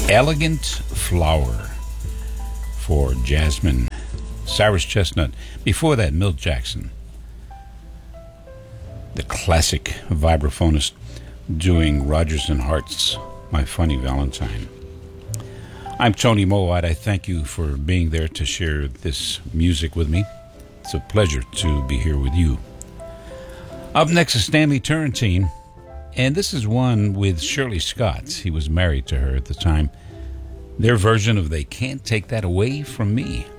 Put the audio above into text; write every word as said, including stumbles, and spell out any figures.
Elegant Flower for Jasmine. Cyrus Chestnut. Before that, Milt Jackson, the classic vibraphonist, doing Rodgers and Hart's My Funny Valentine. I'm Tony Mowat. I thank you for being there to share this music with me. It's a pleasure to be here with you. Up next is Stanley Turrentine, and this is one with Shirley Scott. He was married to her at the time. Their version of They Can't Take That Away From Me.